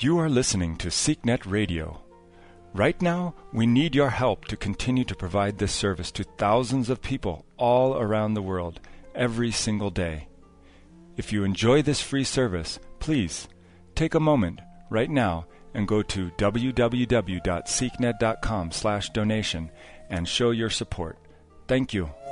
You are listening to SeekNet Radio. Right now, we need your help to continue to provide this service to thousands of people all around the world every single day. If you enjoy this free service, please take a moment right now and go to www.seeknet.com/donation and show your support. Thank you.